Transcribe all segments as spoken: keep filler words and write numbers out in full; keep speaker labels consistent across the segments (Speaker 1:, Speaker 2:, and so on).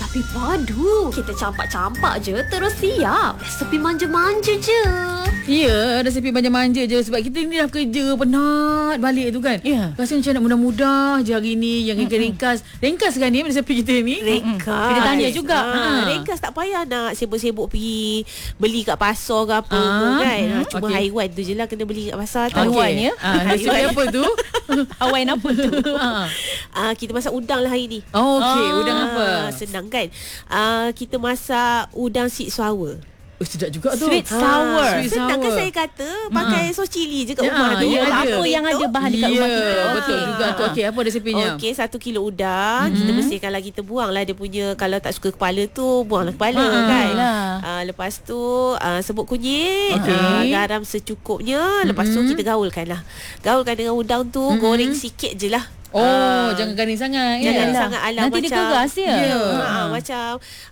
Speaker 1: Tapi padu. Kita campak-campak je terus siap. Resepi manja-manja je.
Speaker 2: Ya, resepi manja-manja je. Sebab kita ni dah kerja penat balik tu kan.
Speaker 3: Ya.
Speaker 2: Rasa macam nak mudah-mudah je hari ni. Yang kita ringkas. Ringkas kan ni resepi kita ni?
Speaker 1: Ringkas.
Speaker 3: Kita tanya juga.
Speaker 1: Ha,
Speaker 2: Ha.
Speaker 1: ringkas tak payah nak sibuk-sibuk pergi beli kat pasar ke apa
Speaker 2: Ah,
Speaker 1: ke kan. Ha,
Speaker 2: hmm,
Speaker 1: cuma
Speaker 2: okey.
Speaker 1: haiwan tu je lah kena beli kat pasar tu.
Speaker 3: Haiwan ya?
Speaker 2: Ah, resepi apa tu?
Speaker 3: Haiwan apa tu?
Speaker 2: Ah.
Speaker 1: Ah, kita masak udang lah hari ni.
Speaker 2: Oh, okey.
Speaker 3: Ah,
Speaker 2: Udang apa?
Speaker 1: Ah, senang kan. Ah, kita masak udang sweet sour.
Speaker 2: Oh, sedap juga tu.
Speaker 3: Sweet sour.
Speaker 2: Sweet
Speaker 1: Senang kan
Speaker 2: sour.
Speaker 1: saya kata pakai sos cili je kat
Speaker 2: Ya,
Speaker 1: rumah tu.
Speaker 2: ya,
Speaker 1: Lepas
Speaker 2: ada.
Speaker 1: tu
Speaker 3: Apa yang ada bahan dekat
Speaker 2: Ya,
Speaker 3: rumah kita.
Speaker 2: betul
Speaker 3: Okey.
Speaker 2: juga tu. Okey, apa resepinya?
Speaker 1: Okey, satu kilo udang. Mm-hmm. Kita bersihkan lah, kita buang lah dia punya. Kalau tak suka kepala tu, buanglah kepala
Speaker 2: Ha,
Speaker 1: kan.
Speaker 3: lah.
Speaker 1: Uh, lepas tu uh, sebut kunyit,
Speaker 2: Okey.
Speaker 1: uh, garam secukupnya. Lepas tu
Speaker 2: Mhm.
Speaker 1: kita gaulkan lah. Gaulkan dengan udang tu,
Speaker 2: Mhm.
Speaker 1: goreng sikit je lah.
Speaker 2: Oh,
Speaker 1: Ah,
Speaker 2: jangan garing sangat.
Speaker 1: Jangan
Speaker 2: ya?
Speaker 1: sangat alam
Speaker 3: Nanti dia
Speaker 1: macam
Speaker 3: keras ya?
Speaker 2: Ya.
Speaker 1: Ha, macam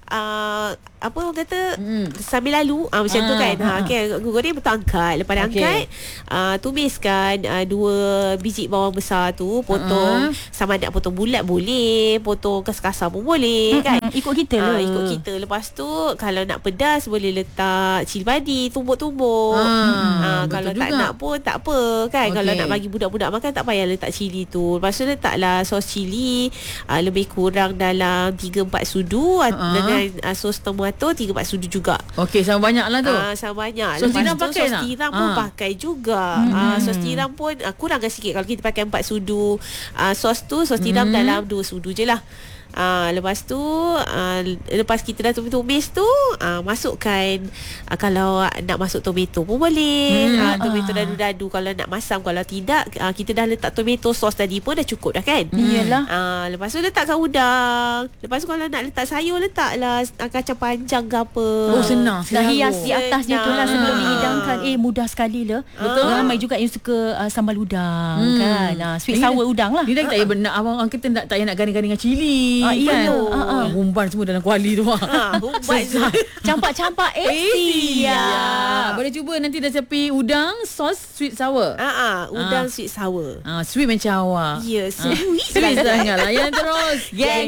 Speaker 1: uh, apa orang kata
Speaker 2: Hmm.
Speaker 1: sambil lalu ah, macam
Speaker 2: Ah,
Speaker 1: tu kan. Ha,
Speaker 2: ah,
Speaker 1: okay, goreng betul angkat. Lepas dah
Speaker 2: Okey.
Speaker 1: angkat, uh, tumiskan uh, dua biji bawang besar tu, potong
Speaker 2: Ah.
Speaker 1: sama ada potong bulat boleh, potong kasar-kasar pun boleh kan.
Speaker 3: Mm-mm, ikut kita
Speaker 1: Ah,
Speaker 3: lah.
Speaker 1: ikut kita. Lepas tu kalau nak pedas boleh letak cili padi, tumbuk-tumbuk.
Speaker 2: Ah,
Speaker 1: Ah,
Speaker 2: betul
Speaker 1: kalau tak
Speaker 2: juga.
Speaker 1: nak pun tak apa kan.
Speaker 2: Okey.
Speaker 1: Kalau nak bagi budak-budak makan tak payah letak cili tu. Lepas tu letaklah sos cili uh, lebih kurang dalam tiga empat sudu uh,
Speaker 2: Uh-huh.
Speaker 1: dengan uh, sos tomato tiga empat sudu juga.
Speaker 2: Okey, sama banyak lah tu.
Speaker 1: Ah, sama banyak.
Speaker 2: Sos
Speaker 1: Lepas
Speaker 2: tiram
Speaker 1: tu
Speaker 2: pakai
Speaker 1: sos
Speaker 2: tak?
Speaker 1: tiram pun
Speaker 2: Ah.
Speaker 1: pakai juga.
Speaker 3: Hmm.
Speaker 1: Ah, sos tiram pun uh, kurangkan sikit kalau kita pakai empat sudu. Ah, sos tu sos tiram
Speaker 2: Hmm.
Speaker 1: dalam dua sudu je lah. Ah, lepas tu ah, lepas kita dah tumis-tumis tu ah, masukkan ah, kalau nak masuk tomato pun boleh.
Speaker 2: Hmm.
Speaker 1: Ah, tomato dadu-dadu kalau nak masam, kalau tidak ah, kita dah letak tomato sauce tadi pun dah cukup dah kan.
Speaker 3: Iyalah.
Speaker 1: Ah, lepas tu letakkan udang. Lepas tu kalau nak letak sayur letaklah ah, kacang panjang ke apa.
Speaker 2: Oh, senang.
Speaker 3: Dah hias di
Speaker 1: Senang.
Speaker 3: atasnya tu lah sebelum
Speaker 1: Ah.
Speaker 3: dihidangkan. Eh, mudah sekali lah.
Speaker 1: Betul.
Speaker 3: Ramai juga yang suka uh, sambal udang
Speaker 2: Hmm.
Speaker 3: kan. Uh, sweet
Speaker 2: Ni-
Speaker 3: sour udang lah.
Speaker 2: Ni dah tak payah benar. Abang orang kita tak payah nak garing-garing dengan cili.
Speaker 3: Ah, iya.
Speaker 2: kan?
Speaker 3: Ah, ah.
Speaker 2: Humban semua dalam kuali tu.
Speaker 1: Ah, humbat je.
Speaker 3: Campak-campak eh,
Speaker 2: Eh,
Speaker 3: siap.
Speaker 2: siap. Boleh cuba nanti resepi udang sos sweet sour.
Speaker 1: Ah, ah, udang
Speaker 2: Ah.
Speaker 1: sweet sour.
Speaker 2: Ah, sweet macam awak.
Speaker 1: Ya, sweet.
Speaker 2: Sweet sangat. Layan terus.
Speaker 3: Geng